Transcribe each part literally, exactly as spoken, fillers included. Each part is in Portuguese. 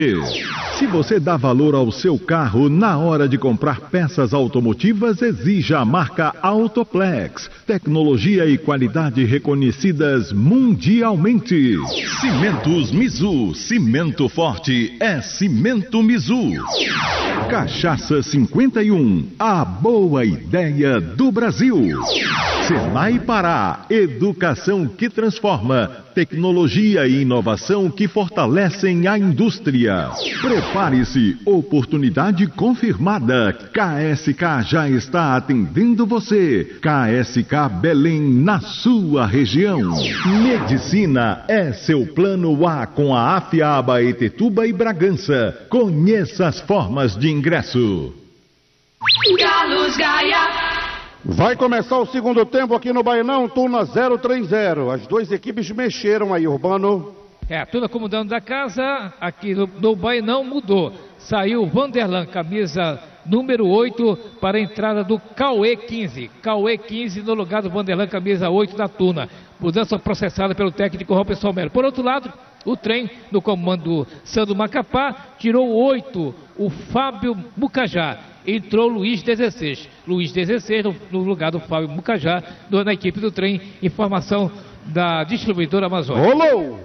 Se você dá valor ao seu carro na hora de comprar peças automotivas, exija a marca Autoplex. Tecnologia e qualidade reconhecidas mundialmente. Cimentos Mizu. Cimento forte é Cimento Mizu. Cachaça cinquenta e um. A boa ideia do Brasil. Senai Pará. Educação que transforma. Tecnologia e inovação que fortalecem a indústria. Prepare-se, oportunidade confirmada. K S K já está atendendo você. K S K Belém, na sua região. Medicina é seu plano A com a Afiaba, Etetuba e Bragança. Conheça as formas de ingresso. Galos Gaia. Vai começar o segundo tempo aqui no Bainão, Tuna zero três zero. As duas equipes mexeram aí, Urbano. É, tudo como dono da casa, aqui no, no Bainão mudou. Saiu o Vanderlan, camisa número oito, para a entrada do Cauê quinze. Cauê quinze no lugar do Vanderlan, camisa oito da Tuna. Mudança processada pelo técnico Robson Melo. Por outro lado, o trem, no comando do Sandro Macapá, tirou oito, o Fábio Mucajá. Entrou Luiz dezesseis. Luiz dezesseis no, no lugar do Fábio Mucajá, do, na equipe do trem. Informação da distribuidora Amazônia. Rolou!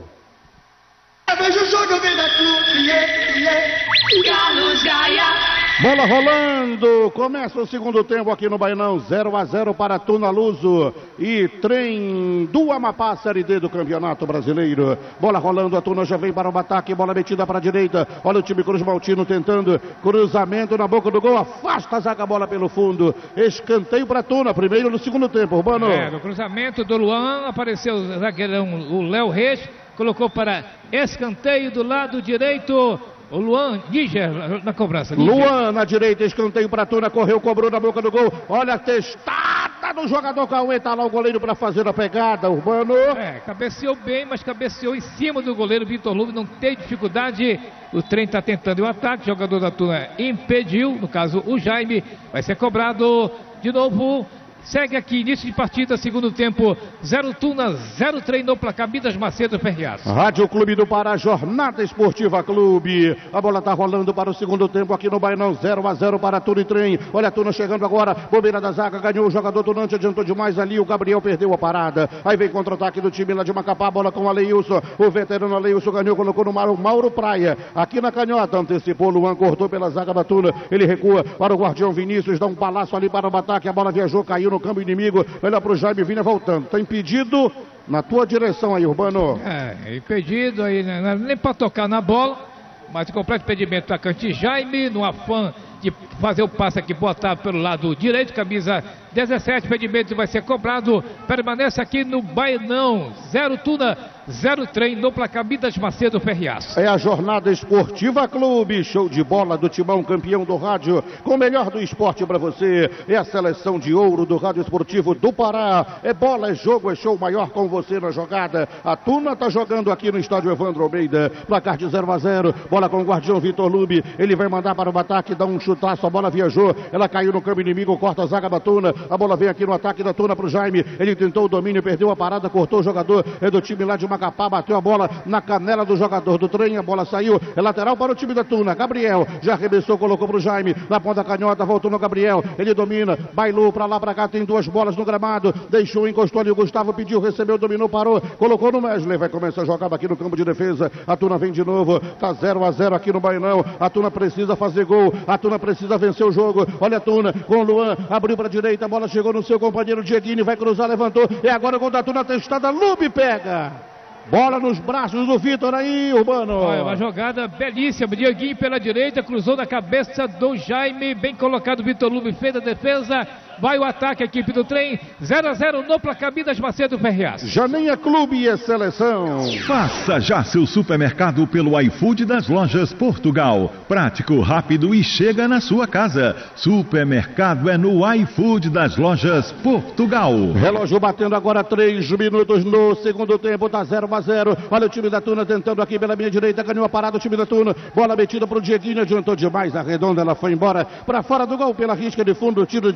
Veja o jogo, vem da clube, yeah, yeah. Galos Gaia. Bola rolando, começa o segundo tempo aqui no Bainão, zero a zero para Tuna Luso e Trem do Amapá, Série D do Campeonato Brasileiro. Bola rolando, a Tuna já vem para o ataque, bola metida para a direita, olha o time Cruz Maltino tentando, cruzamento na boca do gol, afasta a zaga, bola pelo fundo, escanteio para a Tuna, primeiro no segundo tempo, Urbano. É, no cruzamento do Luan, apareceu o zagueirão, o Léo Reis, colocou para escanteio do lado direito. O Luan Níger na cobrança. Níger. Luan na direita, escanteio para a Tuna, correu, cobrou na boca do gol. Olha a testada do jogador Cauê, tá lá o goleiro para fazer a pegada, Urbano. É, cabeceou bem, mas cabeceou em cima do goleiro Vitor Lube, não tem dificuldade. O trem está tentando o ataque, o jogador da Tuna impediu, no caso o Jaime, vai ser cobrado de novo. Segue aqui, início de partida, segundo tempo, zero Tuna, zero trem no placar, Midas Macedo Ferreira. Rádio Clube do Pará, Jornada Esportiva Clube. A bola tá rolando para o segundo tempo aqui no Bainão, zero a zero para Tuna e Trem. Olha a Tuna chegando agora, bobeira da zaga, ganhou o jogador Tunante, adiantou demais ali, o Gabriel perdeu a parada. Aí vem contra-ataque do time lá de Macapá, bola com o Aleilson, o veterano Aleilson ganhou, colocou no Mauro, Mauro Praia. Aqui na canhota, antecipou, Luan cortou pela zaga da Tuna, ele recua para o guardião Vinícius, dá um palácio ali para o ataque, a bola viajou, caiu no campo inimigo, olha pro Jaime Vinha voltando, tá impedido na tua direção aí, Urbano. É, impedido aí, né? Nem para tocar na bola, mas completo impedimento da Cante Jaime, no afã de fazer o passe aqui, botar pelo lado direito, camisa dezessete, impedimento vai ser cobrado, permanece aqui no Bainão, zero Tuna, zero trem no placar, Midas Macedo Ferriaço. É a Jornada Esportiva Clube, show de bola do Timão, campeão do rádio, com o melhor do esporte para você. É a seleção de ouro do Rádio Esportivo do Pará. É bola, é jogo, é show maior com você na jogada. A Tuna tá jogando aqui no estádio Evandro Almeida, placar de zero a zero, bola com o guardião Vitor Lube, ele vai mandar para o ataque, dá um chutaço, a bola viajou, ela caiu no campo inimigo, corta a zaga da Tuna, a bola vem aqui no ataque da Tuna pro Jaime, ele tentou o domínio, perdeu a parada, cortou o jogador, é do time lá de Macapá, bateu a bola na canela do jogador do Trem, a bola saiu, é lateral para o time da Tuna, Gabriel, já arremessou, colocou pro Jaime, na ponta canhota, voltou no Gabriel, ele domina, bailou pra lá, pra cá, tem duas bolas no gramado, deixou, encostou ali, o Gustavo pediu, recebeu, dominou, parou, colocou no Wesley, vai começar a jogar aqui no campo de defesa, a Tuna vem de novo, tá zero a zero aqui no Bainão, a Tuna precisa fazer gol, a Tuna precisa vencer o jogo, olha a Tuna, com o Luan, abriu pra direita, a bola chegou no seu companheiro Dieguini, vai cruzar, levantou, é agora contra a Tuna, testada, Lube pega! Bola nos braços do Vitor aí, Urbano. Olha, uma jogada belíssima. Dieguinho pela direita, cruzou na cabeça do Jaime. Bem colocado, Vitor Lube fez a defesa. Vai o ataque, a equipe do Trem. zero a zero no placar, Midas Macedo Ferreira. Já nem é clube e é seleção. Faça já seu supermercado pelo iFood das lojas Portugal. Prático, rápido e chega na sua casa. Supermercado é no iFood das lojas Portugal. Relógio batendo agora três minutos no segundo tempo, tá zero a zero. Olha o time da Tuna tentando aqui pela minha direita, ganhou a parada o time da Tuna. Bola metida pro Dieguinho, adiantou demais, arredonda, ela foi embora para fora do gol pela risca de fundo, tiro de meta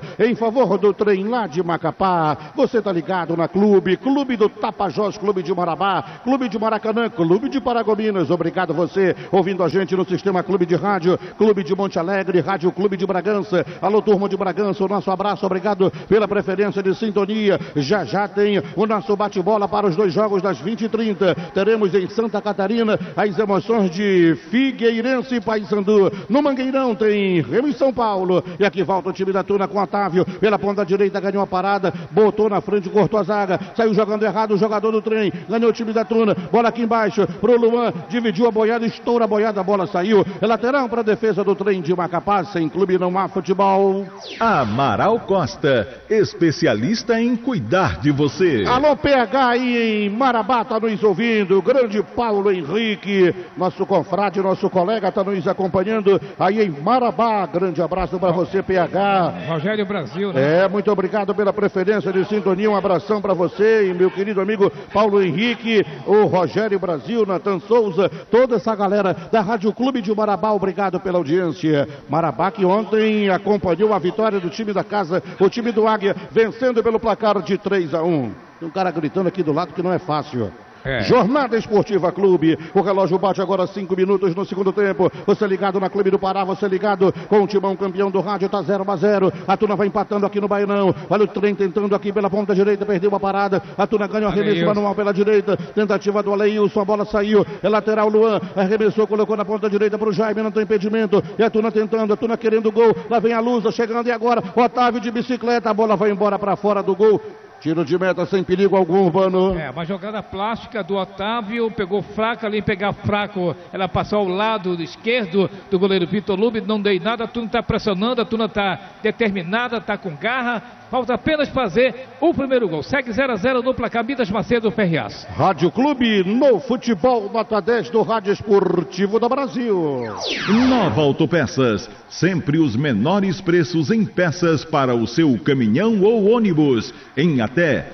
em favor do trem lá de Macapá. Você tá ligado na Clube, Clube do Tapajós, Clube de Marabá, Clube de Maracanã, Clube de Paragominas. Obrigado você, ouvindo a gente no Sistema Clube de Rádio, Clube de Monte Alegre, Rádio Clube de Bragança. Alô, turma de Bragança, o nosso abraço, obrigado pela preferência de sintonia. Já já tem o nosso bate-bola para os dois jogos das vinte e trinta. Teremos em Santa Catarina as emoções de Figueirense e Paysandu. No Mangueirão tem Remo e São Paulo. E aqui volta o time da Tuna com Otávio. Pela ponta direita, ganhou a parada, botou na frente, cortou a zaga. Saiu jogando errado o jogador do trem. Ganhou o time da Tuna. Bola aqui embaixo pro Luan. Dividiu a boiada, estoura a boiada, a bola saiu. É lateral para a defesa do trem de Macapá. Sem clube não há futebol. Amaral Costa, especialista em cuidar de você. Alô, P H aí em Marabá, tá nos ouvindo. Grande Paulo Henrique, nosso confrade, nosso colega, tá nos acompanhando aí em Marabá. Grande abraço para você, P H. Rogério Brasil, né? É, muito obrigado pela preferência de sintonia. Um abração para você e meu querido amigo Paulo Henrique, o Rogério Brasil, Natan Souza, toda essa galera da Rádio Clube de Marabá. Obrigado pela audiência. Marabá que ontem acompanhou a vitória do time da casa, o time do Águia, vencendo pelo placar de três a um. Tem um cara gritando aqui do lado que não é fácil. É. Jornada Esportiva Clube, o relógio bate agora cinco minutos no segundo tempo. Você ligado na Clube do Pará, você ligado com o Timão campeão do rádio, tá zero a zero. A Tuna vai empatando aqui no Bainão. Olha o trem tentando aqui pela ponta direita, perdeu a parada. A Tuna ganha o arremesso manual pela direita. Tentativa do Aleilson, a bola saiu. É lateral, Luan arremessou, colocou na ponta direita pro Jaime, não tem impedimento. E a Tuna tentando, a Tuna querendo gol. Lá vem a Lusa chegando e agora Otávio de bicicleta, a bola vai embora para fora do gol. Tiro de meta sem perigo algum, Urbano. É, uma jogada plástica do Otávio, pegou fraca ali, pegar fraco, ela passou ao lado esquerdo do goleiro Vitor Lube, não deu nada, a Tuna está pressionando, a Tuna está determinada, está com garra, falta apenas fazer o primeiro gol. Segue zero a zero no placar, Midas Macedo Ferriaço. Rádio Clube no futebol, nota dez do Rádio Esportivo do Brasil. Nova Autopeças, sempre os menores preços em peças para o seu caminhão ou ônibus, em até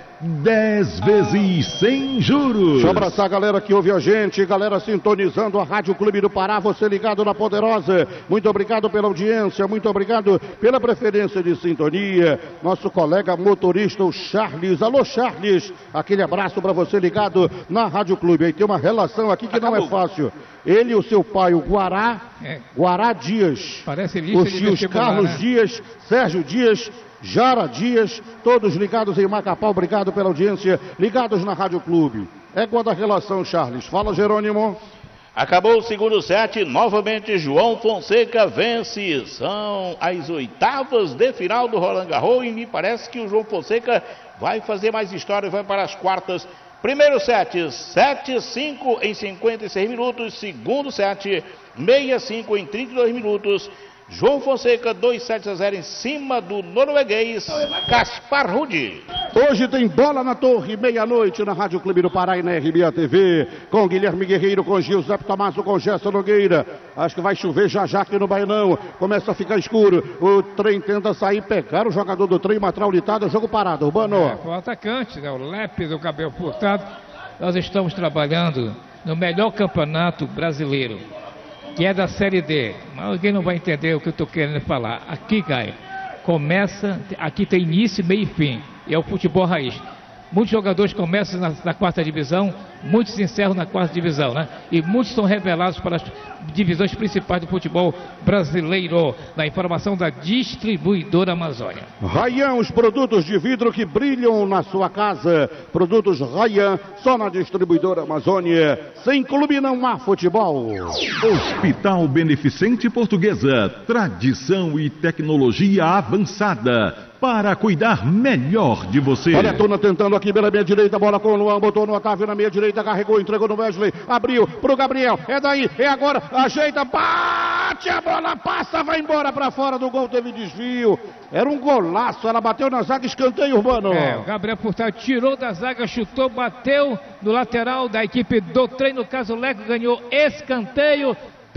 dez vezes sem juros. Deixa eu abraçar a galera que ouve a gente, galera sintonizando a Rádio Clube do Pará, você ligado na Poderosa. Muito obrigado pela audiência, muito obrigado pela preferência de sintonia. Nosso colega motorista, o Charles. Alô, Charles, aquele abraço para você ligado na Rádio Clube. Aí tem uma relação aqui que Acabou. Não é fácil. Ele e o seu pai, o Guará, é. Guará Dias. Parece lista os tios Carlos né? Dias, Sérgio Dias, Jara Dias, todos ligados em Macapá, obrigado pela audiência, ligados na Rádio Clube. Égua da relação, Charles. Fala, Jerônimo. Acabou o segundo set, novamente João Fonseca vence. São as oitavas de final do Roland Garros e me parece que o João Fonseca vai fazer mais história e vai para as quartas. Primeiro set, sete a cinco em cinquenta e seis minutos. Segundo set, seis a cinco em trinta e dois minutos. João Fonseca, dois sets a zero em cima do norueguês Caspar Ruud. Hoje tem Bola na Torre, meia-noite na Rádio Clube do Pará e na R B A T V, com Guilherme Guerreiro, com Giuseppe Tomasso, com Gerson Nogueira. Acho que vai chover já já aqui no Bainão, começa a ficar escuro, o trem tenta sair, pegar o jogador do trem, uma traulitada, jogo parado, Urbano. É, foi o atacante, né? O Lepe do cabelo furtado. Nós estamos trabalhando no melhor campeonato brasileiro, que é da Série D, mas alguém não vai entender o que eu estou querendo falar. Aqui, Caio, começa, aqui tem início, meio e fim, e é o futebol raiz. Muitos jogadores começam na, na quarta divisão, muitos se encerram na quarta divisão, né? E muitos são revelados para as divisões principais do futebol brasileiro. Na informação da distribuidora Amazônia. Rayan, os produtos de vidro que brilham na sua casa. Produtos Rayan, só na distribuidora Amazônia. Sem clube não há futebol. Hospital Beneficente Portuguesa, tradição e tecnologia avançada para cuidar melhor de você. Olha a Tuna tentando aqui pela minha direita, bola com o Luan, botou no Otávio na minha direita, carregou, entregou no Wesley, abriu pro Gabriel, é daí, é agora, ajeita, bate, a bola passa, vai embora pra fora do gol, teve desvio, era um golaço, ela bateu na zaga, escanteio, Urbano. É, o Gabriel Furtado tirou da zaga, chutou, bateu no lateral da equipe do trem, no caso o Leco ganhou escanteio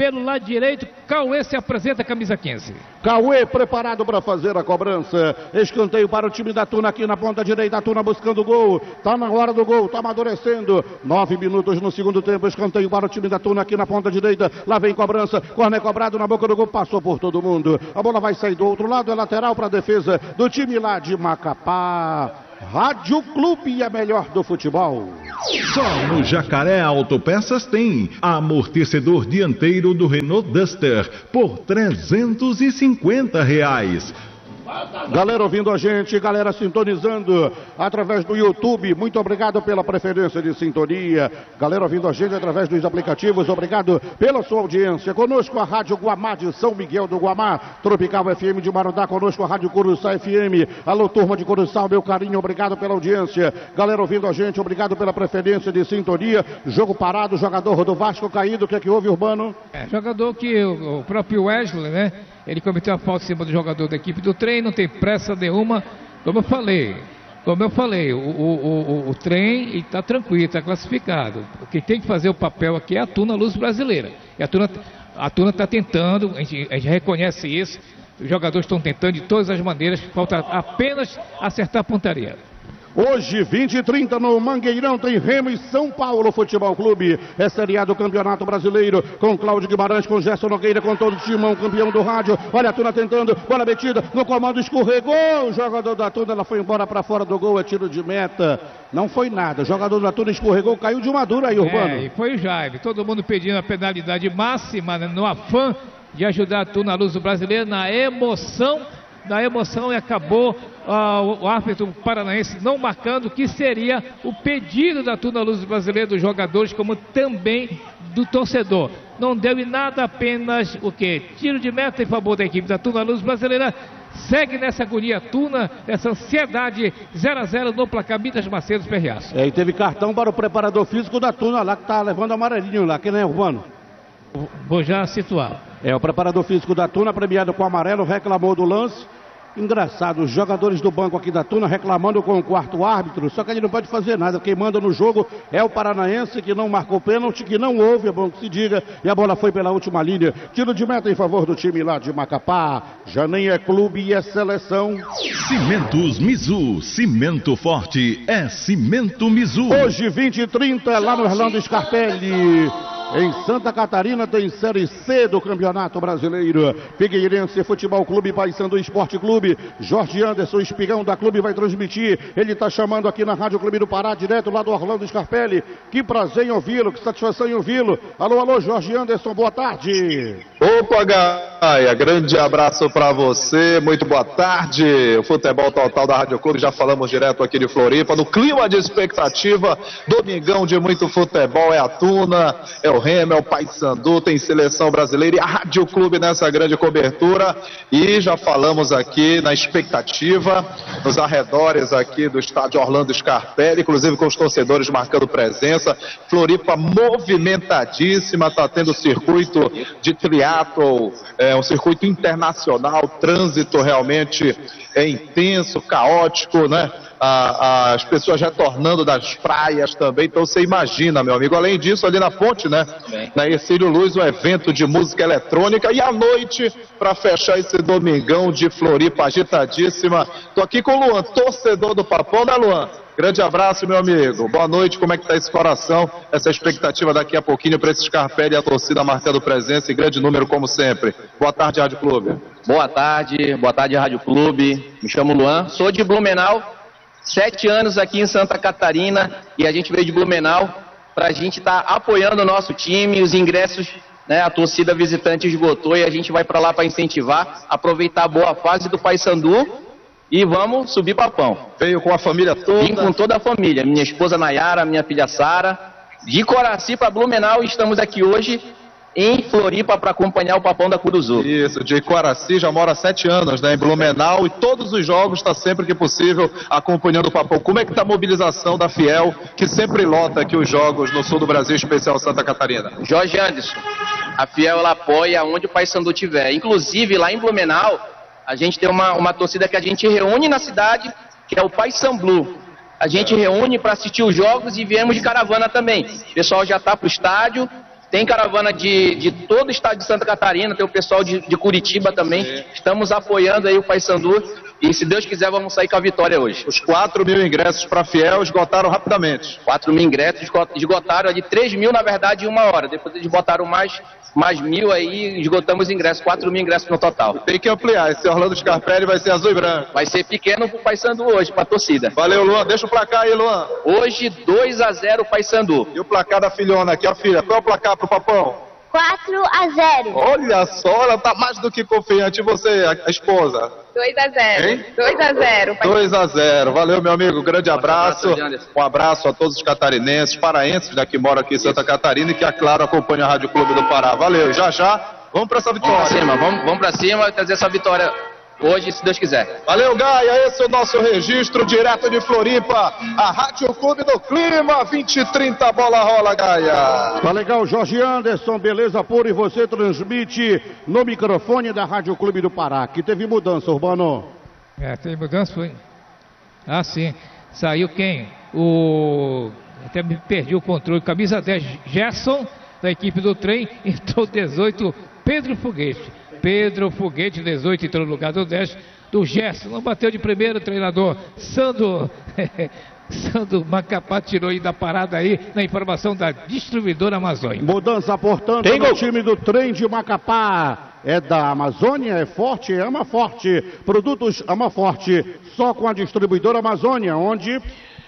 pelo lado direito, Cauê se apresenta, camisa quinze. Cauê preparado para fazer a cobrança. Escanteio para o time da Tuna aqui na ponta direita. A Tuna buscando o gol. Tá na hora do gol, tá amadurecendo. Nove minutos no segundo tempo. Escanteio para o time da Tuna aqui na ponta direita. Lá vem cobrança. Corner cobrado na boca do gol. Passou por todo mundo. A bola vai sair do outro lado. É lateral para a defesa do time lá de Macapá. Rádio Clube é melhor do futebol. Só no Jacaré Autopeças tem amortecedor dianteiro do Renault Duster por trezentos e cinquenta reais. Galera ouvindo a gente, galera sintonizando através do YouTube, muito obrigado pela preferência de sintonia. Galera ouvindo a gente através dos aplicativos, obrigado pela sua audiência. Conosco a Rádio Guamá de São Miguel do Guamá, Tropical F M de Marudá, conosco a Rádio Curuçá F M. Alô, turma de Curuçá, meu carinho, obrigado pela audiência. Galera ouvindo a gente, obrigado pela preferência de sintonia. Jogo parado, jogador do Vasco caído, o que é que houve, Urbano? É, jogador que o, o próprio Wesley, né? Ele cometeu a falta em cima do jogador da equipe do trem, não tem pressa nenhuma, como eu falei. Como eu falei, o, o, o, o trem está tranquilo, está classificado. O que tem que fazer o papel aqui é a Tuna Luz Brasileira. E a Tuna a Tuna está tentando, a gente, a gente reconhece isso, os jogadores estão tentando de todas as maneiras, falta apenas acertar a pontaria. Hoje, vinte e trinta no Mangueirão, tem Remo e São Paulo Futebol Clube. É Série A do Campeonato Brasileiro, com Cláudio Guimarães, com Gerson Nogueira, com todo o timão, campeão do rádio. Olha a Tuna tentando, bola metida, no comando escorregou. O jogador da Tuna, ela foi embora para fora do gol, é tiro de meta. Não foi nada, o jogador da Tuna escorregou, caiu de uma dura aí, Urbano. É, e foi o Jaime, todo mundo pedindo a penalidade máxima, né, no afã de ajudar a Tuna Luz Brasileira, na emoção. Na emoção e acabou uh, o árbitro paranaense não marcando, que seria o pedido da Tuna Luz Brasileira, dos jogadores, como também do torcedor. Não deu em nada, apenas o quê? Tiro de meta em favor da equipe da Tuna Luz Brasileira. Segue nessa agonia Tuna, essa ansiedade, zero a zero no placar Minas Macedo Ferreaço. É, e teve cartão para o preparador físico da Tuna lá, que tá levando amarelinho lá, que nem é Urbano. Vou já situar. É, o preparador físico da Tuna, premiado com amarelo, reclamou do lance. Engraçado, os jogadores do banco aqui da Tuna reclamando com o quarto árbitro, só que ele não pode fazer nada. Quem manda no jogo é o paranaense, que não marcou pênalti, que não houve, é bom que se diga, e a bola foi pela última linha. Tiro de meta em favor do time lá de Macapá. Já nem é clube e é seleção. Cimentos Mizu, cimento forte é Cimento Mizu. Hoje, vinte e trinta, lá no Orlando Scarpelli. Em Santa Catarina tem Série C do Campeonato Brasileiro. Figueirense Futebol Clube, Paysandu Esporte Clube. Jorge Anderson, espigão da clube, vai transmitir. Ele está chamando aqui na Rádio Clube do Pará, direto lá do Orlando Scarpelli. Que prazer em ouvi-lo, que satisfação em ouvi-lo. Alô, alô, Jorge Anderson, boa tarde. Opa, Gaia, grande abraço para você, muito boa tarde. O futebol total da Rádio Clube, já falamos direto aqui de Floripa, no clima de expectativa, domingão de muito futebol, é a Tuna, é o Remo, é o Paysandu, tem seleção brasileira e a Rádio Clube nessa grande cobertura. E já falamos aqui na expectativa, nos arredores aqui do estádio Orlando Scarpelli, inclusive com os torcedores marcando presença. Floripa movimentadíssima, está tendo circuito de triatlo, é um circuito internacional, trânsito realmente é intenso, caótico, né? Ah, as pessoas retornando das praias também, então você imagina, meu amigo. Além disso, ali na ponte, né, na Ercílio Luz, um evento de música eletrônica, e à noite, para fechar esse domingão de Floripa agitadíssima, tô aqui com o Luan, torcedor do Papão, né, Luan? Grande abraço, meu amigo, boa noite, como é que tá esse coração, essa expectativa daqui a pouquinho para esse Scarpelli e a torcida marcando presença em grande número como sempre. Boa tarde, Rádio Clube. Boa tarde, boa tarde, Rádio Clube, me chamo Luan, sou de Blumenau. Sete anos aqui em Santa Catarina e a gente veio de Blumenau para a gente estar tá apoiando o nosso time, os ingressos, né, a torcida visitante esgotou e a gente vai para lá para incentivar, aproveitar a boa fase do Paysandu e vamos subir papão. Veio com a família toda? Vim com toda a família, minha esposa Nayara, minha filha Sara, de Coraci para Blumenau, e estamos aqui hoje em Floripa para acompanhar o Papão da Curuzu. Isso, de Coraci, já mora há sete anos, né, em Blumenau, e todos os jogos está sempre que possível acompanhando o Papão. Como é que está a mobilização da Fiel, que sempre lota aqui os jogos no sul do Brasil, especial Santa Catarina? Jorge Anderson, a Fiel ela apoia onde o Paysandu tiver. Inclusive lá em Blumenau, a gente tem uma, uma torcida que a gente reúne na cidade, que é o Paysandu. A gente reúne para assistir os jogos e viemos de caravana também. O pessoal já está para o estádio. Tem caravana de, de todo o estado de Santa Catarina, tem o pessoal de, de Curitiba também. Sim. Estamos apoiando aí o Paysandu e, se Deus quiser, vamos sair com a vitória hoje. Os quatro mil ingressos para Fiel esgotaram rapidamente. quatro mil ingressos esgotaram, de três mil na verdade em uma hora. Depois eles botaram mais, mais mil aí, esgotamos os ingressos, quatro mil ingressos no total. Tem que ampliar, esse Orlando Scarpelli vai ser azul e branco. Vai ser pequeno pro Paysandu hoje, pra torcida. Valeu, Luan, deixa o placar aí, Luan. Hoje dois a zero Paysandu. E o placar da filhona aqui, ó filha, qual é o placar pro papão? quatro a zero. Olha só, ela tá mais do que confiante. E você, a, a esposa? dois a zero. dois a zero. dois a zero. Valeu, meu amigo. Grande abraço. Um abraço a todos os catarinenses, paraenses, né, que moram aqui em Santa Catarina e que, é claro, acompanham a Rádio Clube do Pará. Valeu. Já, já, vamos pra essa vitória. Vamos pra cima, vamos, vamos pra cima e trazer essa vitória hoje, se Deus quiser. Valeu, Gaia. Esse é o nosso registro direto de Floripa. A Rádio Clube do Clima. vinte e trinta, bola rola, Gaia. Tá legal, Jorge Anderson. Beleza pura. E você transmite no microfone da Rádio Clube do Pará. Que teve mudança, Urbano. É, teve mudança, foi. Ah, sim. Saiu quem? O... Até me perdi o controle. Camisa dez, Gerson, da equipe do trem. Entrou dezoito, Pedro Foguete. Pedro Foguete, dezoito, entrou no lugar do dez, do Gerson. Não bateu de primeiro, treinador Sandro. Sandro Macapá tirou aí da parada aí, na informação da distribuidora Amazônia. Mudança, portanto, Tem no gol. time do trem de Macapá. É da Amazônia, é forte, é Ama Forte. Produtos Ama Forte, só com a distribuidora Amazônia, onde...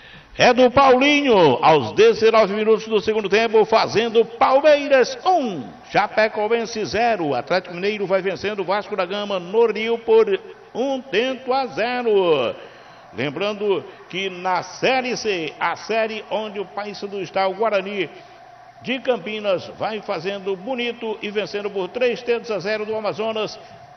É do Paulinho, aos dezenove minutos do segundo tempo, fazendo Palmeiras um, Chapecoense zero. Atlético Mineiro vai vencendo o Vasco da Gama no Rio por um tento a zero. Lembrando que na Série C, a série onde o Paysandu está, o Guarani de Campinas vai fazendo bonito e vencendo por três tentos a zero do Amazonas.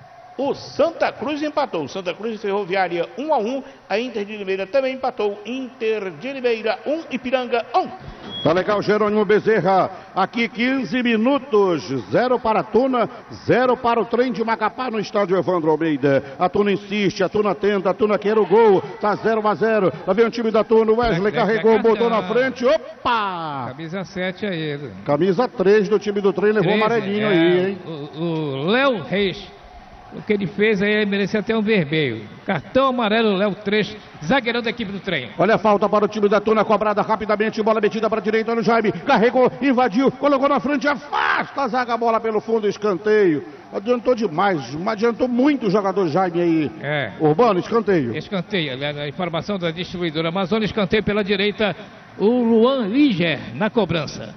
O Santa Cruz empatou, o Santa Cruz e Ferroviária um a um, a Inter de Limeira também empatou, Inter de Limeira um, Ipiranga um. Tá legal, Jerônimo Bezerra, aqui quinze minutos, zero para a Tuna, zero para o trem de Macapá no estádio Evandro Almeida. A Tuna insiste, a Tuna tenta, a Tuna quer o gol, tá zero a zero, lá vem o time da Tuna, o Wesley carregou, botou na frente, opa! Camisa sete aí. Camisa três do time do trem, levou o amarelinho é, aí, hein? O Léo Reis. O que ele fez aí, ele merecia até um vermelho. Cartão amarelo, Léo três, zagueirão da equipe do trem. Olha a falta para o time da Tuna, cobrada rapidamente, bola metida para a direita no Jaime, carregou, invadiu, colocou na frente, afasta a zaga, bola pelo fundo, escanteio. Adiantou demais, adiantou muito o jogador Jaime aí. É. Urbano, escanteio. Escanteio, a informação da distribuidora Amazônia, escanteio pela direita, o Luan Liger na cobrança.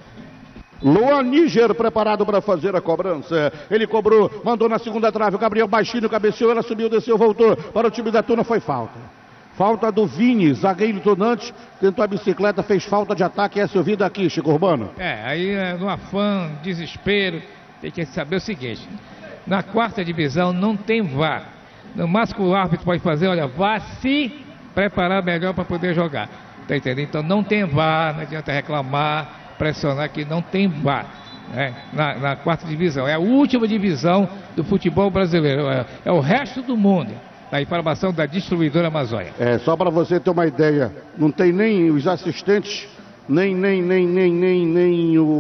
Luan Níger preparado para fazer a cobrança. Ele cobrou, mandou na segunda trave. O Gabriel baixinho cabeceou, ela subiu, desceu, voltou. Para o time da Tuna foi falta. Falta do Vini, zagueiro tonante. Tentou a bicicleta, fez falta de ataque. Essa eu vi daqui, Chico Urbano. É, aí no afã, desespero, tem que saber o seguinte: na quarta divisão não tem V A R. No máximo que o árbitro pode fazer, olha, vá se preparar melhor para poder jogar. Tá entendendo? Então não tem V A R, não adianta reclamar. Pressionar que não tem V A R, né? na, na quarta divisão, é a última divisão do futebol brasileiro, é, é o resto do mundo, a informação da distribuidora Amazônia. É, só para você ter uma ideia, não tem nem os assistentes, nem, nem, nem, nem, nem, nem o, o,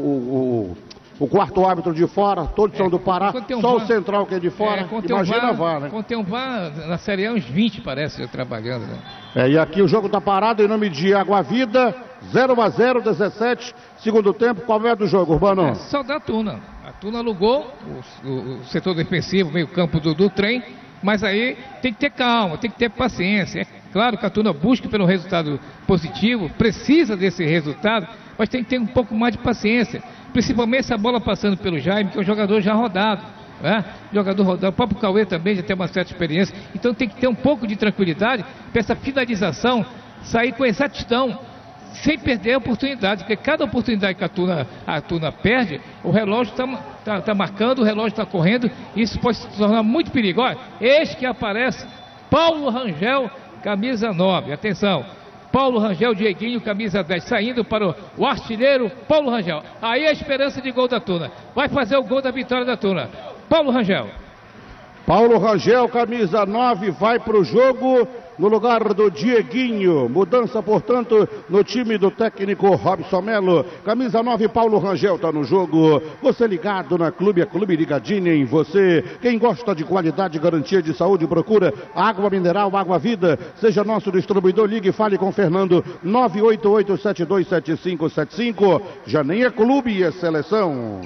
o, o, o quarto árbitro de fora, todos é, são do Pará, um só o central que é de fora, é, imagina a V A R, né? Quando tem um V A R, na Série A uns vinte parece, trabalhando, né? É, e aqui o jogo está parado em nome de Água Vida, zero a zero, dezessete, segundo tempo. Qual é do jogo, Urbano? É só da Tuna. A Tuna alugou o, o, o setor defensivo, meio campo do, do trem, mas aí tem que ter calma, tem que ter paciência. É claro que a Tuna busca pelo resultado positivo, precisa desse resultado, mas tem que ter um pouco mais de paciência. Principalmente essa bola passando pelo Jaime, que é um jogador já rodado. É? Jogador rodado, o próprio Cauê também já tem uma certa experiência, então tem que ter um pouco de tranquilidade para essa finalização sair com exatidão, sem perder a oportunidade, porque cada oportunidade que a Tuna, a Tuna perde, o relógio está tá, tá marcando, o relógio está correndo, e isso pode se tornar muito perigoso. Eis que aparece Paulo Rangel, camisa nove, atenção, Paulo Rangel, Dieguinho, camisa dez, saindo para o, o artilheiro Paulo Rangel. Aí a esperança de gol da Tuna, vai fazer o gol da vitória da Tuna. Paulo Rangel. Paulo Rangel, camisa nove, vai para o jogo no lugar do Dieguinho. Mudança, portanto, no time do técnico Robson Melo. Camisa nove, Paulo Rangel está no jogo. Você ligado na Clube, a Clube ligadinha em você. Quem gosta de qualidade e garantia de saúde, procura água mineral, água vida. Seja nosso distribuidor, ligue e fale com Fernando, nove oito oito sete dois sete cinco sete cinco. Já nem é clube e é seleção.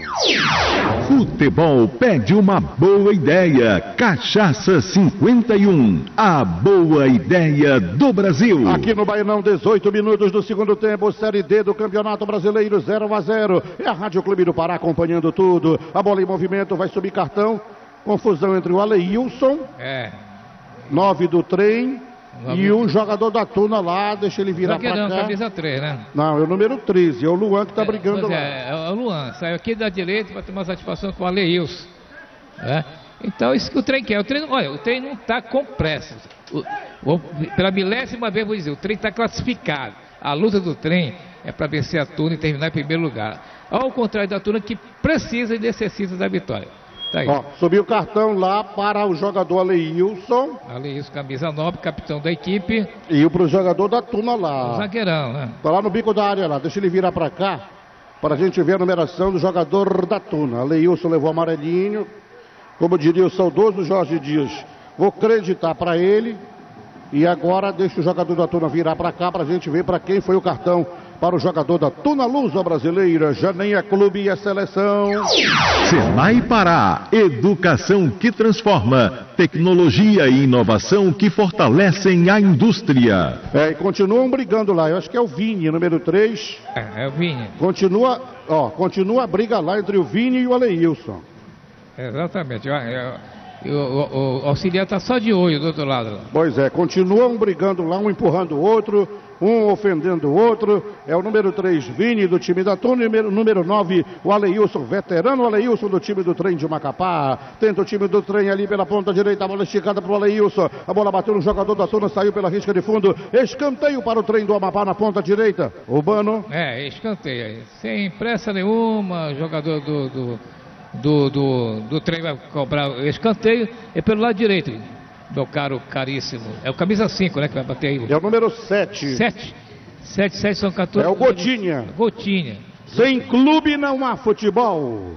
Futebol pede uma boa ideia. Cachaça cinquenta e um, a boa ideia do Brasil. Aqui no Bainão, dezoito minutos do segundo tempo, Série D do Campeonato Brasileiro, zero a zero. É a Rádio Clube do Pará acompanhando tudo. A bola em movimento, vai subir cartão. Confusão entre o Aleilson, é. nove do trem, nove. E o jogador da Tuna lá, deixa ele virar para cá. Camisa três, né? Não, é o número treze, é o Luan que está é, brigando lá. É, é o Luan, saiu aqui da direita para ter uma satisfação com o Aleilson. É. Então, isso que o trem quer. O trem, olha, o trem não está com pressa. O, o, pela milésima vez, vou dizer, o trem está classificado. A luta do trem é para vencer a Tuna e terminar em primeiro lugar. Ao contrário da Tuna, que precisa e necessita da vitória. Tá aí. Ó, subiu o cartão lá para o jogador Aleilson. Aleilson, camisa nove, capitão da equipe. E para o jogador da Tuna lá. O zagueirão, né? Tá lá no bico da área lá. Deixa ele virar para cá, para a gente ver a numeração do jogador da Tuna. Aleilson levou amarelinho. Como diria o saudoso Jorge Dias, vou acreditar para ele. E agora deixa o jogador da Tuna virar para cá para a gente ver para quem foi o cartão para o jogador da Tuna Lusa Brasileira. Já nem é clube e é seleção. Senai Pará, educação que transforma, tecnologia e inovação que fortalecem a indústria. É, e continuam brigando lá. Eu acho que é o Vini, número três. É, é o Vini. Continua, ó, continua a briga lá entre o Vini e o Aleilson. Exatamente. Eu, eu, eu, o, o auxiliar está só de olho do outro lado. Pois é, continuam brigando lá, um empurrando o outro, um ofendendo o outro. É o número três, Vini, do time da Tuna, número, número nove, o Aleilson, veterano Aleilson, do time do trem de Macapá. Tenta o time do trem ali pela ponta direita, a bola esticada para o Aleilson. A bola bateu no jogador da Tuna, saiu pela risca de fundo. Escanteio para o trem do Amapá na ponta direita. Urbano. É, escanteio. Sem pressa nenhuma, jogador do... do... Do, do, do trem vai cobrar o escanteio, é pelo lado direito, meu caro caríssimo. É o camisa cinco, né, que vai bater aí. É o número sete. sete. sete, sete são quatorze. É o Gotinha. Gotinha. Sem clube não há futebol.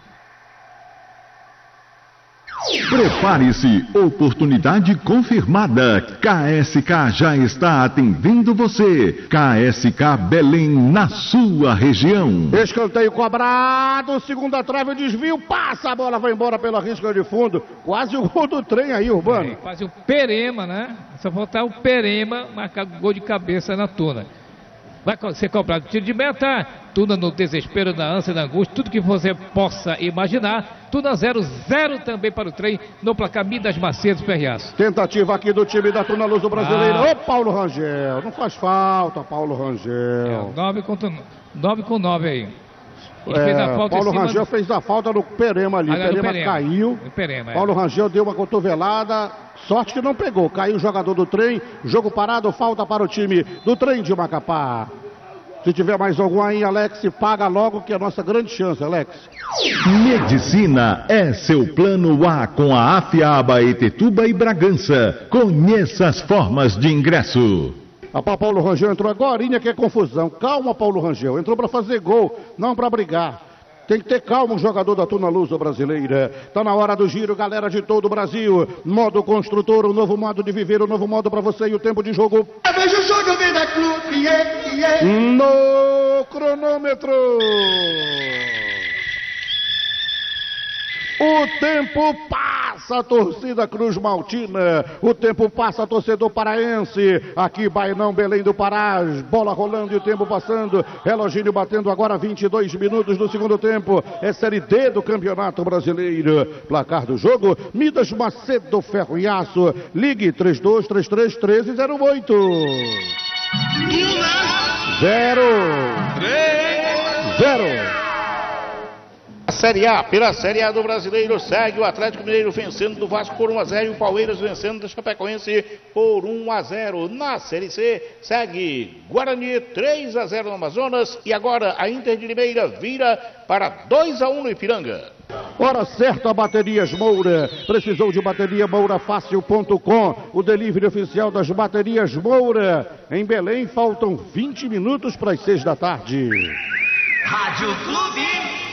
Prepare-se, oportunidade confirmada. K S K já está atendendo você. K S K Belém, na sua região. Escanteio cobrado, segunda trave, o desvio, passa, a bola vai embora pela risca de fundo. Quase o gol do trem aí, Urbano. É, quase o Perema, né? Só faltar o Perema marcar gol de cabeça na Tuna. Vai ser cobrado tiro de meta, Tuna no desespero, na ânsia, na angústia, tudo que você possa imaginar. Tuna zero, zero também para o trem, no placar Midas Macedo Ferriaço. Tentativa aqui do time da Tuna Luso Brasileira. Ô, ah. Paulo Rangel, não faz falta, Paulo Rangel. É, nove com nove aí. É, fez a falta Paulo Rangel do... fez a falta no Perema ali. O Perema, Perema caiu. Perema, é. Paulo Rangel deu uma cotovelada. Sorte que não pegou. Caiu o jogador do trem. Jogo parado. Falta para o time do trem de Macapá. Se tiver mais algum aí, Alex, paga logo, que é a nossa grande chance, Alex. Medicina é seu plano A com a Afiaba, Etetuba e Bragança. Conheça as formas de ingresso. A Paulo Rangel entrou agora, que é confusão. Calma, Paulo Rangel. Entrou para fazer gol, não para brigar. Tem que ter calma o jogador da Tuna Luso Brasileira. Tá na hora do giro, galera de todo o Brasil. Modo construtor, o um novo modo de viver, o um novo modo para você e o tempo de jogo. Eu vejo o jogo, vem da clube, yeah, yeah. No cronômetro. O tempo passa, torcida Cruz Maltina. O tempo passa, torcedor paraense. Aqui, Bainão, Belém do Pará. Bola rolando e o tempo passando. Reloginho batendo agora vinte e dois minutos do segundo tempo. É Série D do Campeonato Brasileiro. Placar do jogo, Midas Macedo Ferro e Aço. Ligue três dois três três, um três zero oito. Zero. Zero. A Série A, pela Série A do Brasileiro, segue o Atlético Mineiro vencendo do Vasco por um a zero e o Palmeiras vencendo do Chapecoense por um a zero. Na Série C, segue Guarani três a zero no Amazonas e agora a Inter de Limeira vira para dois a um no Ipiranga. Hora certa, Baterias Moura. Precisou de bateria moura fácil ponto com, o delivery oficial das Baterias Moura. Em Belém, faltam vinte minutos para as seis da tarde. Rádio Clube.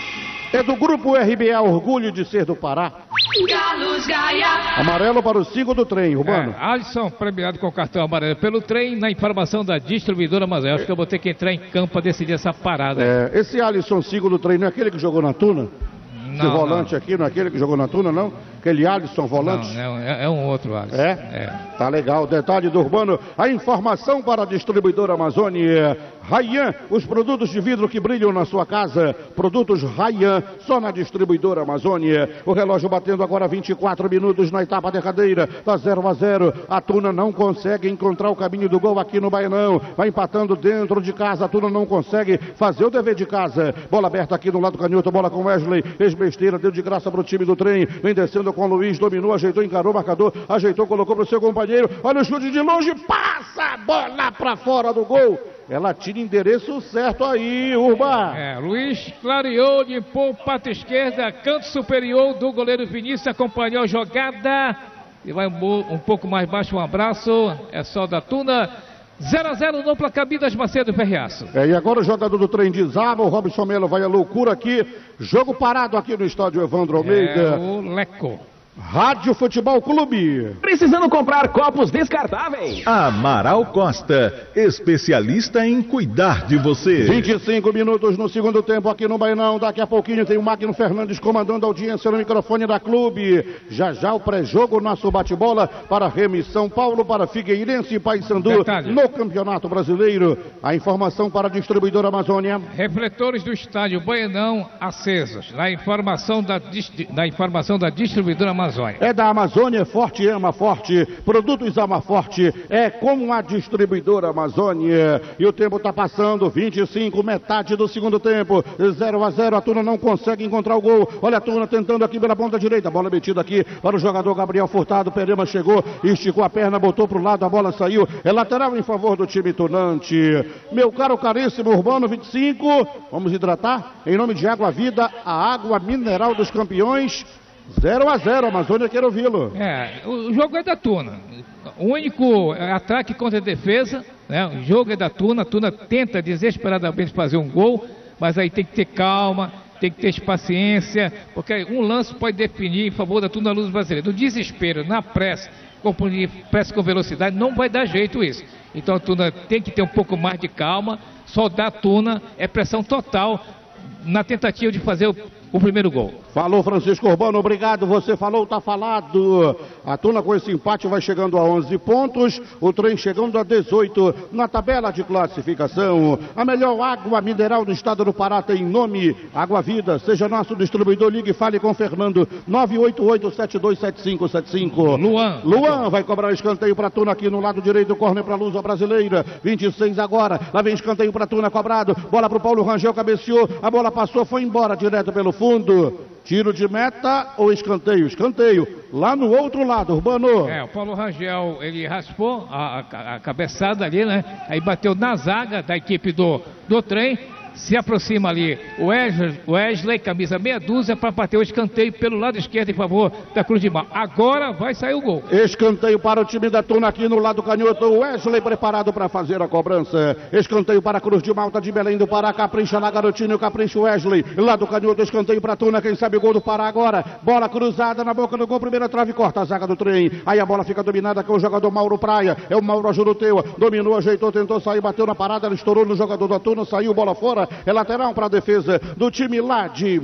É do Grupo R B A, orgulho de ser do Pará. Carlos Gaia. Amarelo para o cinco do trem, Urbano. É, Alisson, premiado com cartão amarelo pelo trem, na informação da distribuidora Mazé. Acho que eu vou ter que entrar em campo para decidir essa parada. É, esse Alisson cinco do trem não é aquele que jogou na Tuna? Esse Não, volante não. aqui não é aquele que jogou na Tuna, não? Aquele Alisson volante? Não, é, é um outro Alisson. É? É. Tá legal. Detalhe do Urbano. A informação para a distribuidora Amazônia. Rayan, os produtos de vidro que brilham na sua casa. Produtos Rayan, só na distribuidora Amazônia. O relógio batendo agora vinte e quatro minutos na etapa derradeira. Tá zero a zero. A Tuna não consegue encontrar o caminho do gol aqui no Baianão. Vai empatando dentro de casa. A Tuna não consegue fazer o dever de casa. Bola aberta aqui no lado canhoto. Bola com Wesley. Fez besteira. Deu de graça para o time do trem. Vem descendo com o Luiz. Dominou, ajeitou, encarou o marcador. Ajeitou, colocou para o seu companheiro. Olha o chute de longe. Passa a bola para fora do gol. Ela tira endereço certo aí, Urba. É, Luiz clareou, limpou o pato esquerda, canto superior do goleiro Vinícius, acompanhou a jogada e vai um, um pouco mais baixo, um abraço, é só da Tuna. zero a zero no placar das Macedo Ferreaço. É, e agora o jogador do trem desaba, o Robson Melo vai à loucura aqui, jogo parado aqui no estádio Evandro Almeida. É o Leco. Rádio Futebol Clube. Precisando comprar copos descartáveis? Amaral Costa, especialista em cuidar de você. vinte e cinco minutos no segundo tempo aqui no Bainão. Daqui a pouquinho tem o Magno Fernandes comandando a audiência no microfone da Clube. Já já o pré-jogo, nosso bate-bola para Remy São Paulo, para Figueirense e Paysandu Detalhe. no Campeonato Brasileiro. A informação para a distribuidora Amazônia. Refletores do estádio Baianão acesos. Na informação da, dist- na informação da distribuidora Amazônia. É da Amazônia, é forte e ama forte. Produtos Ama Forte é com a distribuidora Amazônia. E o tempo está passando, vinte e cinco, metade do segundo tempo. zero a zero, a Tuna não consegue encontrar o gol. Olha a Tuna tentando aqui pela ponta direita. Bola metida aqui para o jogador Gabriel Furtado. Perema chegou, esticou a perna, botou para o lado, a bola saiu. É lateral em favor do time tunante. Meu caro caríssimo Urbano, vinte e cinco. Vamos hidratar? Em nome de Água Vida, a água mineral dos campeões. zero a zero, Amazônia, quero ouvi-lo. É, o, o jogo é da Tuna. O único ataque contra a defesa, né? O jogo é da Tuna. A Tuna tenta desesperadamente fazer um gol, mas aí tem que ter calma, tem que ter paciência, porque um lance pode definir em favor da Tuna Luz Brasileira. No desespero, na pressa, com pressa com velocidade, não vai dar jeito isso. Então a Tuna tem que ter um pouco mais de calma. Só da Tuna é pressão total na tentativa de fazer o, o primeiro gol. Falou Francisco Urbano, obrigado, você falou, tá falado. A Tuna com esse empate vai chegando a onze pontos, o trem chegando a dezoito na tabela de classificação. A melhor água mineral do estado do Pará tem nome, Água Vida. Seja nosso distribuidor, ligue e fale com Fernando, nove oito oito, sete dois sete cinco sete cinco. Luan. Luan vai cobrar escanteio para Tuna aqui no lado direito, corner para a Lusa Brasileira, vinte e seis agora, lá vem escanteio para Tuna cobrado, bola para o Paulo Rangel, cabeceou, a bola passou, foi embora direto pelo fundo. Tiro de meta ou escanteio? Escanteio. Lá no outro lado, Urbano. É, o Paulo Rangel, ele raspou a, a, a cabeçada ali, né? Aí bateu na zaga da equipe do, do trem. Se aproxima ali o Wesley, Wesley camisa meia dúzia, para bater o escanteio pelo lado esquerdo em favor da Cruz de Mal. Agora vai sair o gol. Escanteio para o time da Tuna aqui no lado canhoto. O Wesley preparado para fazer a cobrança. Escanteio para a Cruz de Malta de Belém do Pará. Capricha na garotinha, o capricha Wesley. Lado canhoto, escanteio para a Tuna. Quem sabe o gol do Pará agora. Bola cruzada na boca do gol. Primeira trave, corta a zaga do trem. Aí a bola fica dominada com o jogador Mauro Praia. É o Mauro Ajuruteu. Dominou, ajeitou, tentou sair, bateu na parada. Ela estourou no jogador da Tuna. Saiu, bola fora. É lateral para a defesa do time lá de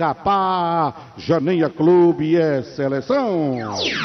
Macapá. Janeia Clube é seleção.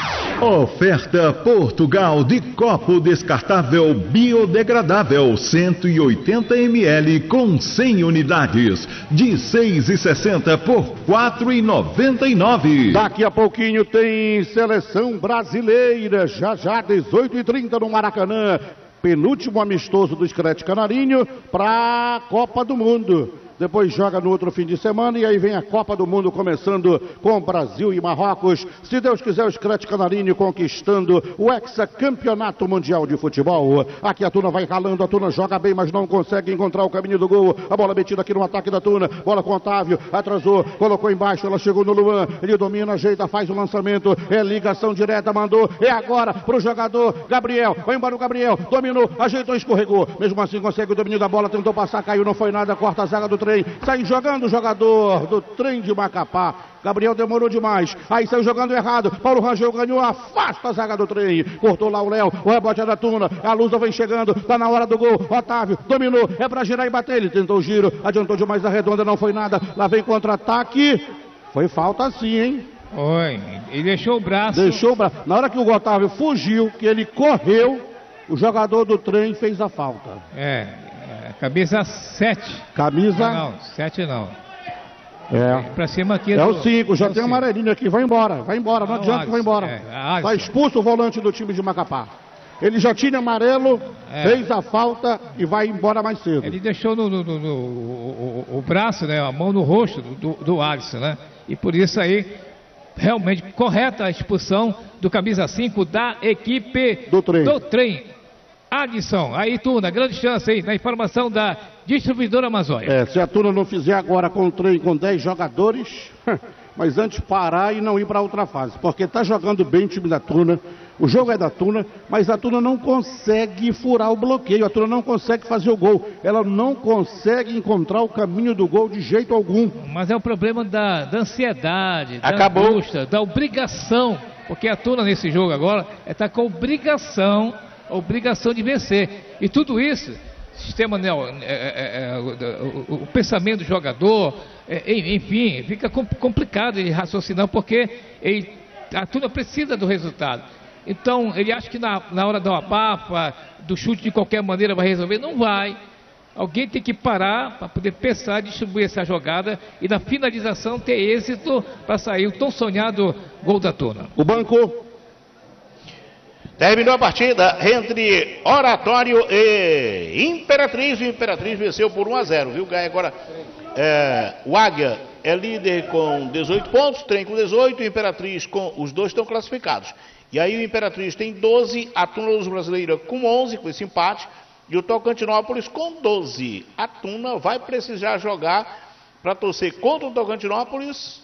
Oferta Portugal de copo descartável biodegradável cento e oitenta mililitros com cem unidades de seis e sessenta por quatro e noventa e nove. Daqui a pouquinho tem seleção brasileira. Já já dezoito e trinta no Maracanã. Penúltimo amistoso do Screte Canarinho para a Copa do Mundo. depois joga no outro fim de semana e aí vem a Copa do Mundo começando com Brasil e Marrocos. Se Deus quiser, o Scratch Canarinho conquistando o hexacampeonato mundial de futebol. Aqui a Tuna vai ralando, a Tuna joga bem, mas não consegue encontrar o caminho do gol. A bola metida aqui no ataque da Tuna, bola com o Otávio, atrasou, colocou embaixo, ela chegou no Luan, ele domina, ajeita, faz o lançamento, é ligação direta, mandou, é agora pro jogador Gabriel, vai embora o Gabriel, dominou, ajeitou, escorregou, mesmo assim consegue o domínio da bola, tentou passar, caiu, não foi nada, corta a zaga do Trem, sai jogando o jogador do Trem de Macapá. Gabriel demorou demais, aí saiu jogando errado, Paulo Rangel ganhou, afasta a zaga do Trem, cortou lá o Léo, o rebote é da Tuna, a Lusa vem chegando, tá na hora do gol, Otávio dominou, é pra girar e bater, ele tentou o giro, adiantou demais a redonda, não foi nada, lá vem contra-ataque, foi falta sim, hein? Oi, ele deixou o braço. Deixou o braço, na hora que o Otávio fugiu, que ele correu, o jogador do Trem fez a falta. É, é camisa sete. Camisa? Não, não, sete não. É. Pra cima aqui. É do... o cinco, já é tem um amarelinho aqui, vai embora, vai embora, não ah, adianta que vai embora. É, Tá expulso o volante do time de Macapá. Ele já tinha amarelo, é. fez a falta e vai embora mais cedo. Ele deixou no, no, no, no o, o, o braço, né, a mão no rosto do, do, do Alisson, né? E por isso aí, realmente correta a expulsão do camisa cinco da equipe do Trem. Do trem. Adson, aí Tuna, grande chance aí na informação da distribuidora Amazônia. É, se a Tuna não fizer agora com o Trem com dez jogadores, mas antes parar e não ir para outra fase, porque tá jogando bem o time da Tuna, o jogo é da Tuna, mas a Tuna não consegue furar o bloqueio, a Tuna não consegue fazer o gol, ela não consegue encontrar o caminho do gol de jeito algum. Mas é o problema da, da ansiedade, Acabou. da angústia, da obrigação, porque a Tuna nesse jogo agora está com obrigação, obrigação de vencer, e tudo isso, sistema, né, é, é, é, o, o, o pensamento do jogador, é, enfim, fica complicado ele raciocinar, porque ele, a Tuna precisa do resultado. Então, ele acha que na, na hora da abafa, do chute de qualquer maneira vai resolver. Não vai. Alguém tem que parar para poder pensar, distribuir essa jogada e na finalização ter êxito para sair o tão sonhado gol da Tuna. O banco. Terminou a partida entre Oratório e Imperatriz. O Imperatriz venceu por um a zero, viu? Ganha agora é, o Águia é líder com dezoito pontos, Trem com dezoito, o Imperatriz com... Os dois estão classificados. E aí o Imperatriz tem doze, a Tuna Luz Brasileira com onze, com esse empate, e o Tocantinópolis com doze. A Tuna vai precisar jogar para torcer contra o Tocantinópolis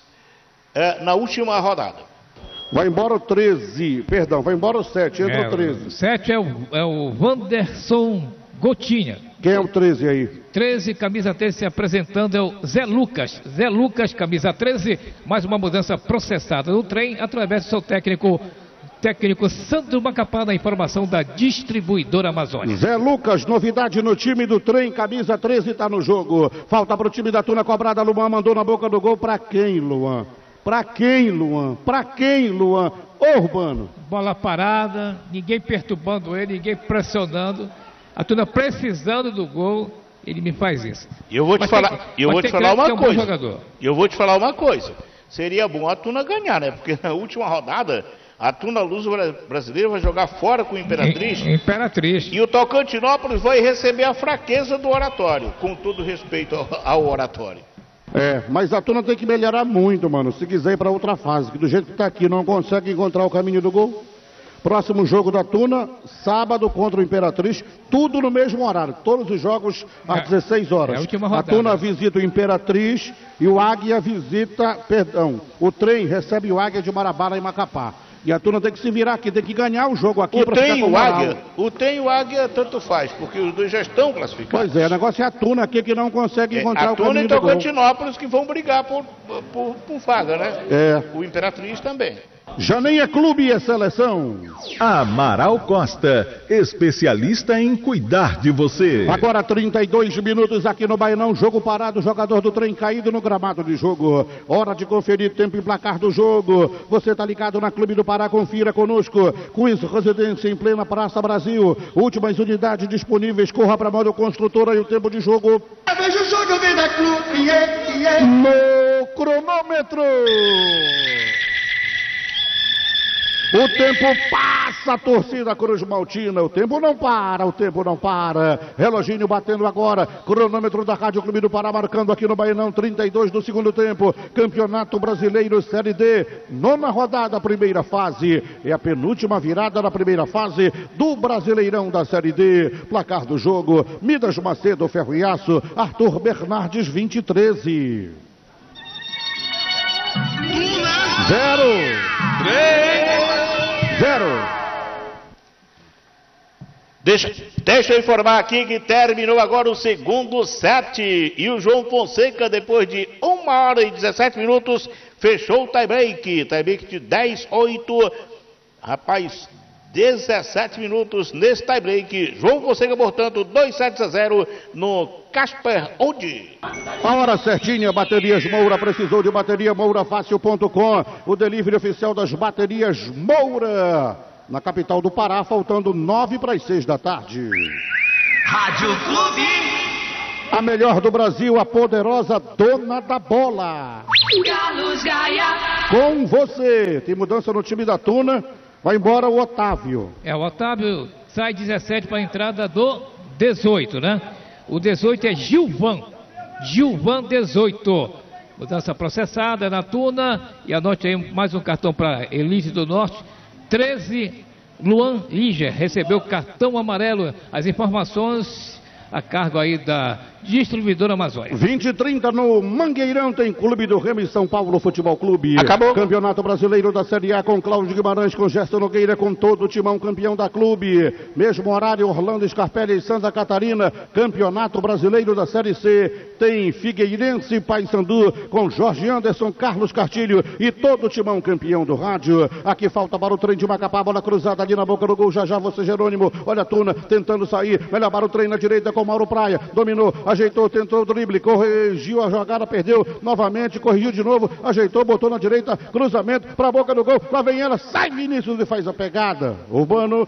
é, na última rodada. Vai embora o treze, perdão, vai embora o sete, entra é, o treze. O sete é o, é o Wanderson Gotinha. Quem é o treze aí? treze, camisa treze se apresentando é o Zé Lucas. Zé Lucas, camisa treze, mais uma mudança processada no Trem através do seu técnico, técnico Sandro Macapá, na informação da distribuidora Amazônia. Zé Lucas, novidade no time do Trem, camisa treze está no jogo. Falta para o time da Tuna cobrada, Luan mandou na boca do gol, para quem, Luan? Pra quem, Luan? Pra quem, Luan? Ô, Urbano. Bola parada, ninguém perturbando ele, ninguém pressionando. A Tuna precisando do gol, ele me faz isso. Eu vou te mas falar, tem, eu vou te falar uma é um coisa. Eu vou te falar uma coisa. Seria bom a Tuna ganhar, né? Porque na última rodada, a Tuna Luz Brasileira vai jogar fora com o Imperatriz. Imperatriz. E o Tocantinópolis vai receber a fraqueza do Oratório, com todo respeito ao, ao Oratório. É, mas a Tuna tem que melhorar muito, mano, se quiser ir para outra fase, que do jeito que tá aqui não consegue encontrar o caminho do gol. Próximo jogo da Tuna, sábado contra o Imperatriz, tudo no mesmo horário, todos os jogos às dezesseis horas. É a última rodada. A Tuna visita o Imperatriz e o Águia visita, perdão, o Trem recebe o Águia de Marabá em Macapá. E a Tuna tem que se virar aqui, tem que ganhar o jogo aqui para ficar com o Águia, o Trem e o Águia tanto faz, porque os dois já estão classificados. Pois é, o negócio é a Tuna aqui que não consegue encontrar é, o caminho do gol. A Tuna e Tocantinópolis que vão brigar por, por, por vaga, né? É. O Imperatriz também. Já nem é clube e é seleção. Amaral Costa, especialista em cuidar de você. Agora trinta e dois minutos aqui no Bainão, jogo parado, jogador do Trem caído no gramado de jogo. Hora de conferir tempo e placar do jogo. Você está ligado na Clube do Pará, confira conosco. Quiz Residência em plena Praça Brasil. Últimas unidades disponíveis, corra para a modo construtora e o tempo de jogo. Veja o jogo, vem da Clube, yeah, yeah. No cronômetro. O tempo passa, a torcida Cruz Maltina. O tempo não para, o tempo não para. Reloginho batendo agora. Cronômetro da Rádio Clube do Pará marcando aqui no Bainão, trinta e dois do segundo tempo. Campeonato Brasileiro Série D. Nona rodada, primeira fase. É a penúltima virada na primeira fase do Brasileirão da Série D. Placar do jogo: Midas Macedo, Ferro e Aço, Arthur Bernardes, vinte e treze. Zero. Três. Zero. Deixa, deixa eu informar aqui que terminou agora o segundo set. E o João Fonseca, depois de uma hora e dezessete minutos, fechou o tie-break. Tie-break de dez a oito. Rapaz, dezessete minutos nesse tie-break. João Fonseca, portanto, dois sets a zero no Casper Ondi. A hora certinha, Baterias Moura. Precisou de bateria? moura fácil ponto com. O delivery oficial das Baterias Moura. Na capital do Pará, faltando nove para as seis da tarde. Rádio Clube. A melhor do Brasil, a poderosa dona da bola. Carlos Gaia. Com você. Tem mudança no time da Tuna. Vai embora o Otávio. É, o Otávio sai dezessete para a entrada do dezoito, né? O dezoito é Gilvan. Gilvan dezoito. Mudança processada na Tuna. E anote aí mais um cartão para Elise do Norte. treze, Luan Liger recebeu cartão amarelo. As informações a cargo aí da distribuidora Amazônia. vinte e trinta no Mangueirão tem Clube do Remo e São Paulo Futebol Clube. Acabou. Campeonato Brasileiro da Série A com Cláudio Guimarães, com Gerson Nogueira, com todo o timão campeão da Clube. Mesmo horário, Orlando Scarpelli e Santa Catarina. Campeonato Brasileiro da Série C tem Figueirense e Paysandu com Jorge Anderson, Carlos Cartilho e todo o timão campeão do rádio. Aqui falta para o trem de Macapá, bola cruzada ali na boca do gol. Já já você, Jerônimo. Olha a Tuna tentando sair. Melhor para o trem na direita com Mauro Praia. Dominou, ajeitou, tentou o drible, corrigiu a jogada, perdeu novamente, corrigiu de novo, ajeitou, botou na direita, cruzamento para a boca do gol. Lá vem ela, sai Vinícius e faz a pegada. Urbano.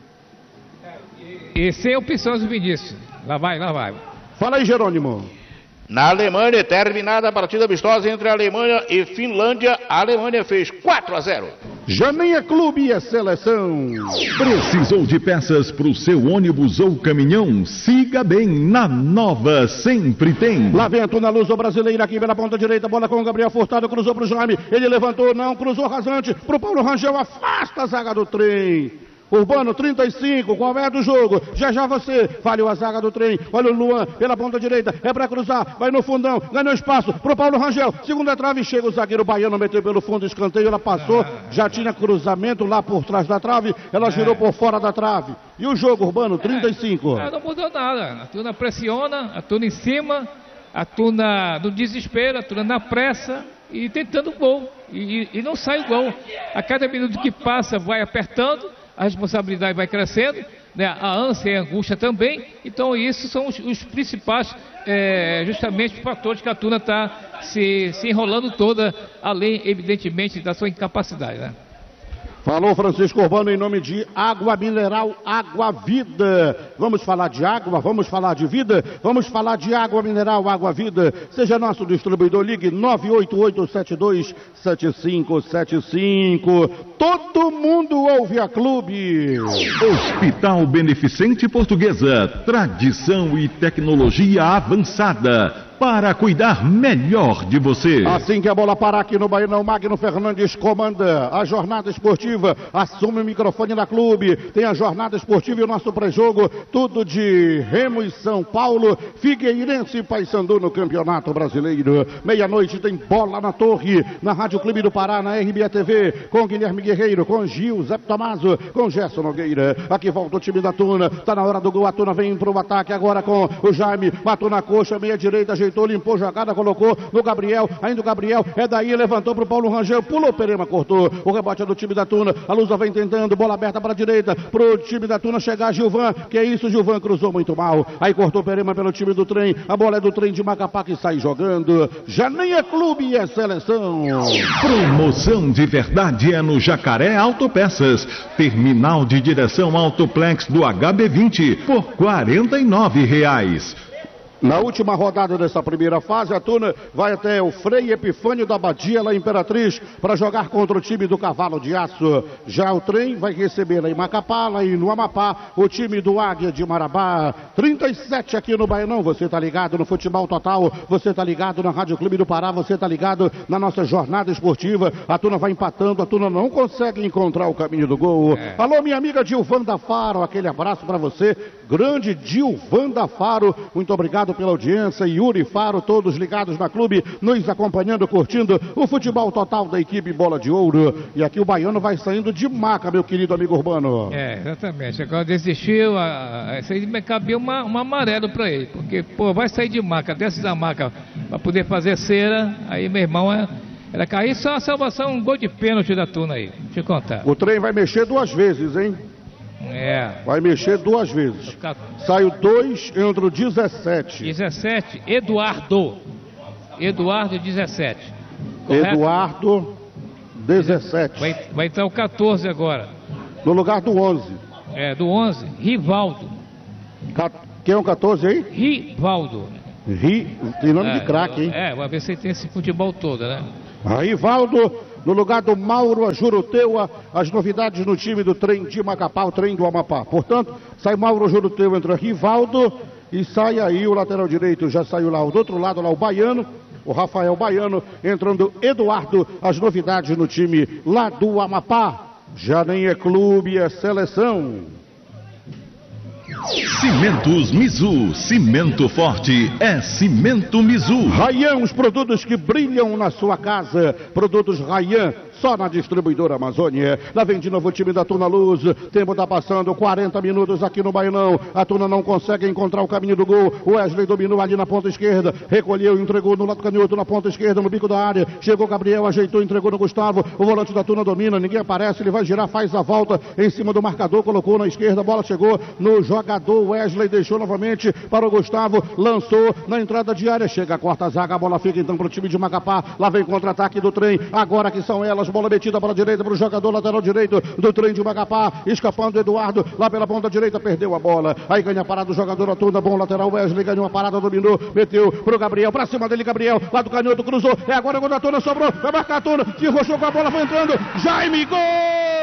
E sem opções do Vinícius. Lá vai, lá vai. Fala aí, Jerônimo. Na Alemanha, terminada a partida amistosa entre a Alemanha e Finlândia, a Alemanha fez quatro a zero. Janeia Clube e a seleção. Precisou de peças para o seu ônibus ou caminhão? Siga bem, na Nova sempre tem. Lá vem a Tuna Luso brasileira aqui pela ponta direita, bola com o Gabriel Furtado, cruzou para o Jaime, ele levantou, não, cruzou rasante, para o Paulo Rangel, afasta a zaga do trem. Urbano, trinta e cinco, qual é do jogo? Já já você, falhou a zaga do trem. Olha o Luan, pela ponta direita, é pra cruzar, vai no fundão, ganhou espaço pro Paulo Rangel. Segunda trave, chega o zagueiro baiano, meteu pelo fundo, escanteio, ela passou, já tinha cruzamento lá por trás da trave, ela girou por fora da trave. E o jogo, Urbano, trinta e cinco. É, não mudou nada, a Tuna pressiona, a Tuna em cima, a Tuna no desespero, a Tuna na pressa e tentando gol. E, e, e não sai o gol. A cada minuto que passa, vai apertando. A responsabilidade vai crescendo, né? A ânsia e a angústia também. Então, isso são os, os principais, é, justamente, fatores que a Tuna está se, se enrolando toda, além, evidentemente, da sua incapacidade, né? Falou Francisco Urbano em nome de Água Mineral Água Vida. Vamos falar de água, vamos falar de vida, vamos falar de Água Mineral Água Vida. Seja nosso distribuidor, ligue nove oito oito sete dois sete cinco sete cinco. Todo mundo ouve a Clube. Hospital Beneficente Portuguesa, tradição e tecnologia avançada para cuidar melhor de você. Assim que a bola parar aqui no Bainão, Magno Fernandes comanda a jornada esportiva, assume o microfone da Clube, tem a jornada esportiva e o nosso pré-jogo, tudo de Remo e São Paulo, Figueirense e Paysandu no Campeonato Brasileiro. Meia-noite tem bola na torre, na Rádio Clube do Pará, na R B A T V, com Guilherme Guerreiro, com Gil, Zé Tomaso, com Gerson Nogueira. Aqui volta o time da Tuna, tá na hora do gol, a Tuna vem pro ataque agora com o Jaime, matou na coxa, meia direita, ajeitou, limpou jogada, colocou no Gabriel, ainda o Gabriel, é daí, levantou pro Paulo Rangel, pulou, Perema cortou, o rebote é do time da Tuna, a Lusa vem tentando, bola aberta para a direita, pro time da Tuna chegar, Gilvan, que é isso, Gilvan cruzou muito mal, aí cortou Perema pelo time do trem, a bola é do trem de Macapá que sai jogando, Janeia Clube e a seleção. Promoção de verdade é no Jacaré Autopeças, terminal de direção Autoplex do H B vinte, por quarenta e nove reais. Na última rodada dessa primeira fase, a Tuna vai até o Frei Epifânio da Badia, lá em Imperatriz, para jogar contra o time do Cavalo de Aço. Já o trem vai receber lá em Macapá, lá e no Amapá, o time do Águia de Marabá. trinta e sete aqui no Baianão, você tá ligado no Futebol Total, você tá ligado na Rádio Clube do Pará, você tá ligado na nossa jornada esportiva. A Tuna vai empatando, a Tuna não consegue encontrar o caminho do gol. É. Alô, minha amiga Dilvanda Faro, aquele abraço para você. Grande Dilvanda Faro, muito obrigado pela audiência. Yuri Faro, todos ligados na clube, nos acompanhando, curtindo o futebol total da equipe Bola de Ouro. E aqui o baiano vai saindo de maca, meu querido amigo Urbano. É, exatamente. Agora desistiu, isso aí me cabia uma, uma amarelo pra ele, porque, pô, vai sair de maca, desce da maca pra poder fazer cera, aí meu irmão é. Era cair só a salvação, um gol de pênalti da Tuna aí, deixa eu contar. O trem vai mexer duas vezes, hein? É. Vai mexer duas vezes. Sai o dois, entra o dezessete. dezessete, Eduardo. Eduardo, dezessete. Correto? Eduardo, dezessete. Vai, vai entrar o quatorze agora. No lugar do onze. É, do onze, Rivaldo. Quem é o quatorze aí? Rivaldo. Ri... Tem nome é, de craque, hein? É, vai ver se tem esse futebol todo, né? A Rivaldo, no lugar do Mauro Ajuruteua, as novidades no time do trem de Macapá, o trem do Amapá. Portanto, sai Mauro Ajuruteua, entra Rivaldo e sai aí o lateral direito, já saiu lá, do outro lado lá o Baiano, o Rafael Baiano, entrando Eduardo, as novidades no time lá do Amapá. Já nem é clube, é seleção. Cimentos Mizu, cimento forte é Cimento Mizu. Rayan, os produtos que brilham na sua casa, produtos Rayan, só na distribuidora Amazônia. Lá vem de novo o time da Tuna Luz, tempo tá passando, quarenta minutos aqui no Baianão, a Tuna não consegue encontrar o caminho do gol, o Wesley dominou ali na ponta esquerda, recolheu, entregou no lado canhoto, na ponta esquerda, no bico da área, chegou Gabriel, ajeitou, entregou no Gustavo, o volante da Tuna domina, ninguém aparece, ele vai girar, faz a volta em cima do marcador, colocou na esquerda, a bola chegou no jogador Wesley, deixou novamente para o Gustavo, lançou na entrada de área, chega, corta a zaga, a bola fica então para o time de Macapá, lá vem contra-ataque do trem, agora que são elas, bola metida para a direita, para o jogador lateral direito do trem de Macapá, escapando Eduardo, lá pela ponta direita, perdeu a bola, aí ganha a parada o jogador Atunda, bom lateral Wesley, ganhou a parada, dominou, meteu pro Gabriel, pra cima dele Gabriel, lá do canhoto, cruzou, é agora quando a Tuna sobrou, vai marcar a Tuna, se roxou com a bola, foi entrando, Jaime, gol!